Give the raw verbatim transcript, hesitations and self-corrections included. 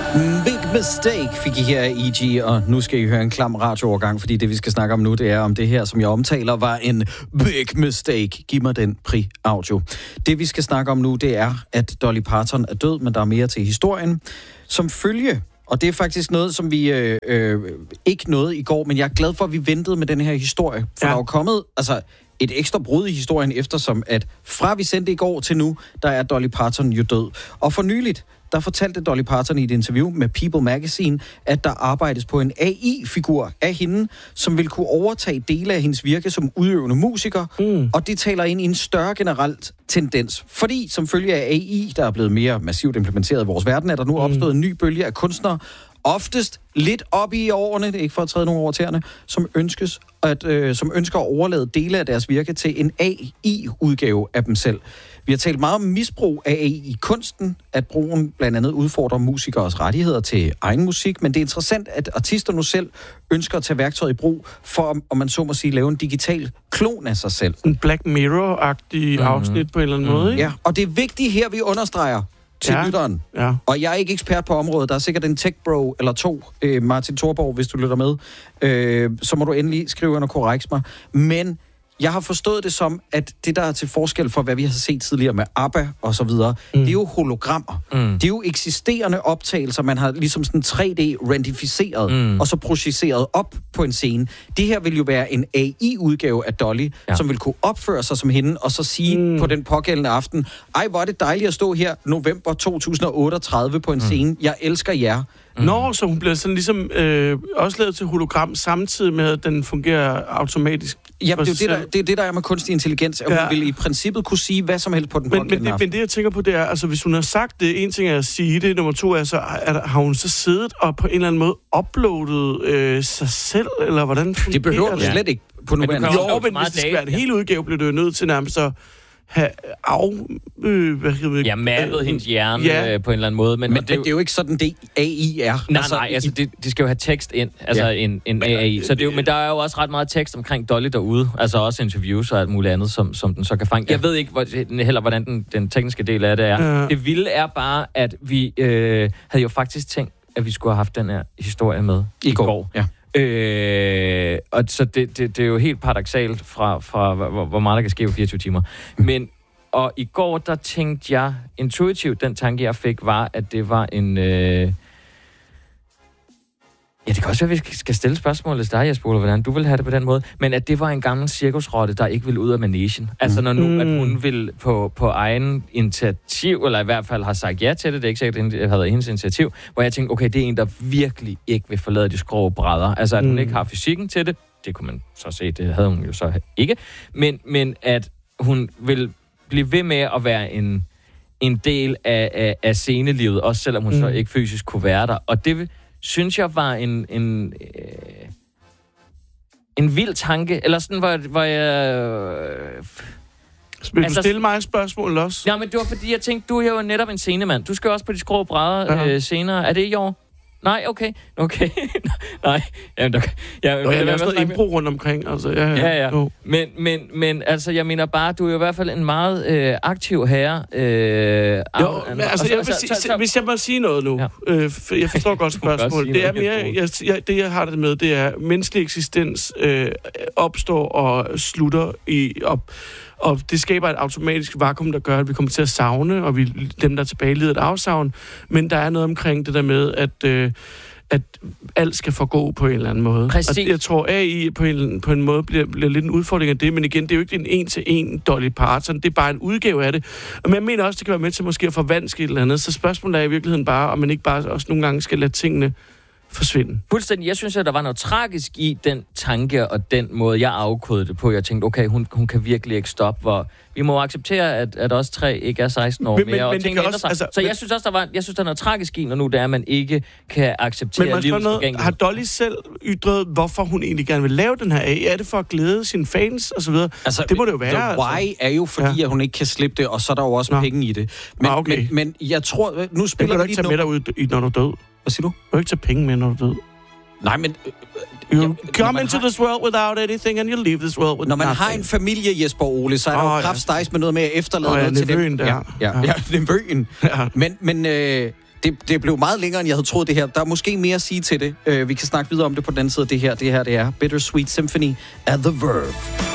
Big Mistake fik I her af E G, og nu skal I høre en klam radioovergang, fordi det, vi skal snakke om nu, det er, om det her, som jeg omtaler, var en big mistake. Giv mig den pri-audio. Det, vi skal snakke om nu, det er, at Dolly Parton er død, men der er mere til historien. Som følge, og det er faktisk noget, som vi øh, øh, ikke nåede i går, men jeg er glad for, at vi ventede med den her historie. For ja. Der er jo kommet altså, et ekstra brud i historien, eftersom at fra vi sendte i går til nu, der er Dolly Parton jo død. Og for nyligt, der fortalte Dolly Parton i et interview med People Magazine, at der arbejdes på en A I-figur af hende, som vil kunne overtage dele af hendes virke som udøvende musiker, mm. og det taler ind i en større generelt tendens. Fordi som følge af A I, der er blevet mere massivt implementeret i vores verden, er der nu mm. opstået en ny bølge af kunstnere, oftest lidt op i årene, det er ikke for at træde nogle over tæerne, som, ønskes at, øh, som ønsker at overlade dele af deres virke til en A I-udgave af dem selv. Vi har talt meget om misbrug af A I i kunsten, at brugen blandt andet udfordrer musikers rettigheder til egen musik, men det er interessant, at artister nu selv ønsker at tage værktøjet i brug for, om man så må sige, lave en digital klon af sig selv. En Black Mirror-agtig mm-hmm. afsnit på en eller anden mm-hmm. måde, ikke? Ja, og det er vigtigt her, vi understreger til ja. lytteren. Ja. Og jeg er ikke ekspert på området. Der er sikkert en tech-bro eller to, øh, Martin Thorborg, hvis du lytter med. Øh, så må du endelig skrive under korrekt mig. Men jeg har forstået det som, at det, der er til forskel for, hvad vi har set tidligere med ABBA og så videre, mm. det er jo hologrammer. Mm. Det er jo eksisterende optagelser, man har ligesom sådan tre D-rendificeret, mm. og så projiceret op på en scene. Det her vil jo være en A I-udgave af Dolly, ja. Som vil kunne opføre sig som hende, og så sige mm. på den pågældende aften, ej, hvor er det dejligt at stå her november to tusind otteogtredive på en mm. scene. Jeg elsker jer. Mm. Nå, så hun bliver sådan ligesom øh, også lavet til hologram, samtidig med, at den fungerer automatisk. Ja, det er det, der, det er det, der er med kunstig intelligens. At ja. Hun vil i princippet kunne sige hvad som helst på den men, men, det, men det, jeg tænker på, det er, altså hvis hun har sagt det, en ting er at sige det, nummer to er, så er der, har hun så siddet og på en eller anden måde uploadet øh, sig selv, eller hvordan fungerer det? Det behøver hun slet ikke på nuværende. Jo, men hvis det skal være en hel udgave, bliver det jo nødt til nærmest at have af... Øh, hvad hedder det? Ja, mappet hendes hjerne ja. øh, på en eller anden måde. Men, men det, det er jo ikke sådan, det A I er. Nej, altså, nej, altså, det, det skal jo have tekst ind, altså ja. en, en A I. Så det er jo, men der er jo også ret meget tekst omkring Dolly derude, altså også interviews og alt muligt andet, som, som den så kan fange. Ja. Jeg ved ikke hvor, heller, hvordan den, den tekniske del af det er. Ja. Det vilde er bare, at vi øh, havde jo faktisk tænkt, at vi skulle have haft den her historie med i, i går. går. Ja. Øh, og så det, det, det er jo helt paradoksalt fra, fra hvor, hvor meget der kan ske på fireogtyve timer. Men, og i går, der tænkte jeg intuitivt, den tanke, jeg fik, var, at det var en... Øh, ja, det kan også være, at vi skal stille spørgsmål til dig, Jesper, hvordan du vil have det på den måde, men at det var en gammel cirkusrotte, der ikke ville ud af managen. Altså når nu, at hun vil på, på egen initiativ, eller i hvert fald har sagt ja til det, det er ikke sikkert, at det har været hendes initiativ, hvor jeg tænkte, okay, det er en, der virkelig ikke vil forlade de skrå brædder. Altså at hun mm. ikke har fysikken til det, det kunne man så se, det havde hun jo så ikke, men, men at hun vil blive ved med at være en, en del af, af, af scenelivet, også selvom hun mm. så ikke fysisk kunne være der. Og det synes jeg var en en, øh, en vild tanke, eller sådan, hvor, hvor jeg... Øh, Vil altså, du stille mig et spørgsmål også? Ja, men det var fordi, jeg tænkte, du er jo netop en scenemand. Du skal også på de skrå brædder øh, senere. Er det i år? Nej, okay. Okay. Nej. Jamen, der, ja, Nå, jeg laver sådan noget impro rundt omkring. Altså, ja, ja. ja, ja. Men, men, men altså, jeg mener bare, du er jo i hvert fald en meget øh, aktiv herre. Øh, jo, men altså, jeg, hvis, så, så, hvis jeg må sige noget nu. Ja. Øh, jeg forstår godt spørgsmålet. Det er mere, jeg, jeg, det jeg har det med, det er, menneskelig eksistens øh, opstår og slutter i op. Og det skaber et automatisk vakuum, der gør, at vi kommer til at savne, og vi, dem, der er tilbage, lider et afsavn. Men der er noget omkring det der med, at, øh, at alt skal forgå på en eller anden måde. Præcis. Og jeg tror, A I på en, på en måde bliver, bliver lidt en udfordring af det, men igen, det er jo ikke en en-til-en Dolly Parton, det er bare en udgave af det. Men jeg mener også, det kan være med til måske at forvanske et eller andet, så spørgsmålet er i virkeligheden bare, om man ikke bare også nogle gange skal lade tingene forsvinde. Fuldstændig. Jeg synes, at der var noget tragisk i den tanke og den måde, jeg afkodede det på. Jeg tænkte, okay, hun, hun kan virkelig ikke stoppe, hvor vi må acceptere, at, at os tre ikke er seksten år men, mere, men, og men tingene ændrer sig. Altså, så men, jeg synes også, der var, jeg synes, der er noget tragisk i, når nu det er, at man ikke kan acceptere livets forgængelighed. Har Dolly selv ytret, hvorfor hun egentlig gerne vil lave den her A I? Er det for at glæde sine fans og så videre? Altså, det må det jo være. The why altså. er jo fordi, ja. at hun ikke kan slippe det, og så er der jo også Nå. penge i det. Men, Nå, okay. men, men jeg tror, nu spiller det kan du ikke tage med dig ud, når du er død. Hvad siger du? Du kan ikke tage penge med, når du er død. Nej, men... You ja, come into har... this world without anything, and you leave this world with Når man nothing. har en familie, Jesper Ole, så er der oh, jo kraftstejs med noget med at efterlade oh, ja, noget til dem. Der. Ja, ja, ja. ja nevøen. Ja. Men, men øh, Det, det blev meget længere, end jeg havde troet det her. Der er måske mere at sige til det. Uh, vi kan snakke videre om det på den anden side af det her. Det her, det er Bittersweet Symphony af The Verve.